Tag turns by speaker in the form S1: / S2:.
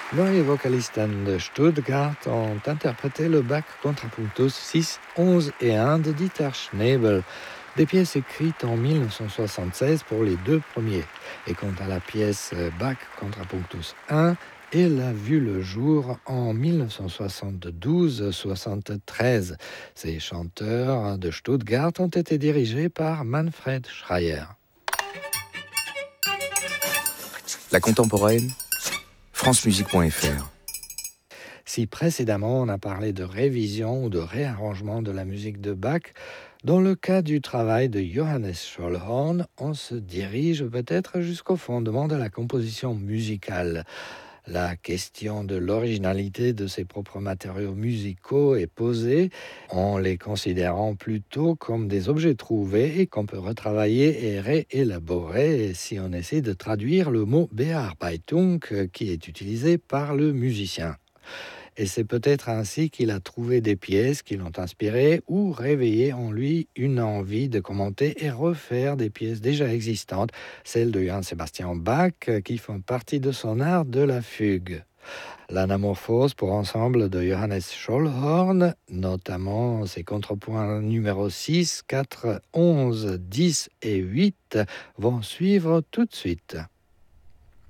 S1: Les vocalistes de Stuttgart ont interprété le Bach Contrapuntus 6, 11 et 1 de Dieter Schnebel, des pièces écrites en 1976 pour les deux premiers. Et quant à la pièce Bach Contrapuntus 1, elle a vu le jour en 1972-73. Ces chanteurs de Stuttgart ont été dirigés par Manfred Schreier.
S2: La contemporaine, francemusique.fr.
S1: Si précédemment on a parlé de révision ou de réarrangement de la musique de Bach, dans le cas du travail de Johannes Schollhorn, on se dirige peut-être jusqu'au fondement de la composition musicale. La question de l'originalité de ses propres matériaux musicaux est posée en les considérant plutôt comme des objets trouvés et qu'on peut retravailler et réélaborer si on essaie de traduire le mot Bearbeitung qui est utilisé par le musicien. Et c'est peut-être ainsi qu'il a trouvé des pièces qui l'ont inspiré ou réveillé en lui une envie de commenter et refaire des pièces déjà existantes, celles de Johann Sebastian Bach, qui font partie de son art de la fugue. L'anamorphose pour ensemble de Johannes Schollhorn, notamment ses contrepoints numéro 6, 4, 11, 10 et 8, vont suivre tout de suite.